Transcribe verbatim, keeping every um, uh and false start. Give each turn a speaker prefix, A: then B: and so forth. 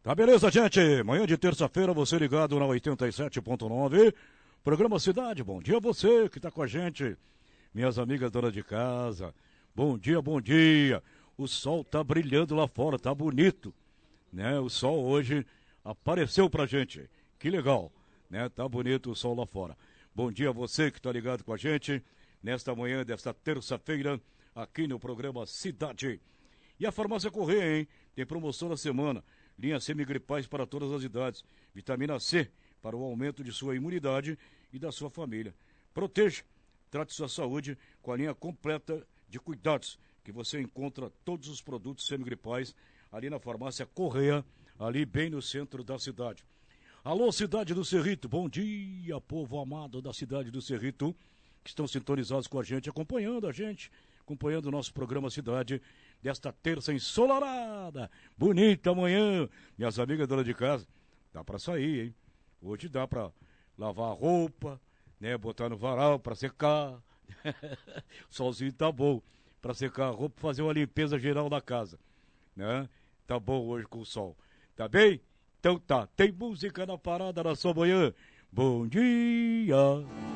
A: Tá beleza, gente? Manhã de terça-feira, você ligado na oitenta e sete ponto nove. Programa Cidade, bom dia a você que tá com a gente. Minhas amigas donas de casa, bom dia, bom dia. O sol tá brilhando lá fora, tá bonito, né? O sol hoje apareceu pra gente. Que legal, né? Tá bonito o sol lá fora. Bom dia a você que tá ligado com a gente nesta manhã desta terça-feira aqui no programa Cidade. E a Farmácia Correia, hein? Tem promoção da semana. Linha semigripais para todas as idades. Vitamina C para o aumento de sua imunidade e da sua família. Proteja, trate sua saúde com a linha completa de cuidados, que você encontra todos os produtos semigripais ali na Farmácia Correia, ali bem no centro da cidade. Alô, cidade do Cerrito, bom dia, povo amado da cidade do Cerrito, que estão sintonizados com a gente, acompanhando a gente, acompanhando o nosso programa Cidade, desta terça ensolarada, bonita manhã. Minhas amigas donas de casa, dá pra sair, hein? Hoje dá pra lavar a roupa, né? Botar no varal pra secar. O solzinho tá bom pra secar a roupa, fazer uma limpeza geral da casa, né? Tá bom hoje com o sol, tá bem? Então tá, tem música na parada na sua manhã. Bom dia!